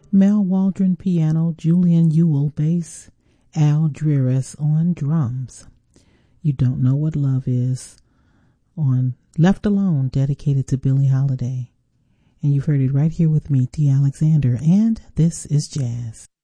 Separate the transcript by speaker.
Speaker 1: Mel Waldron piano, Julian Ewell bass, Al Dreares on drums. You Don't Know What Love Is on Left Alone, dedicated to Billie Holiday. And you've heard it right here with me, T. Alexander, and this is Jazz.